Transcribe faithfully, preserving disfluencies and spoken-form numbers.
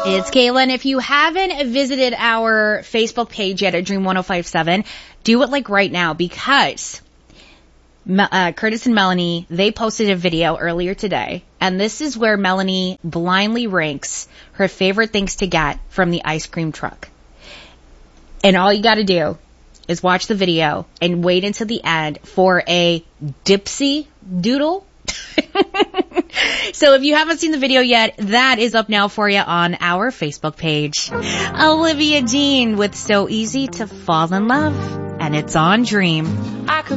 It's Caitlin. If you haven't visited our Facebook page yet at Dream one oh five seven, do it like right now because uh, Curtis and Melanie, they posted a video earlier today, and this is where Melanie blindly ranks her favorite things to get from the ice cream truck. And all you gotta do is watch the video and wait until the end for a Dipsy doodle. So if you haven't seen the video yet, that is up now for you on our Facebook page. Olivia Dean with So Easy to Fall in Love, and it's on Dream.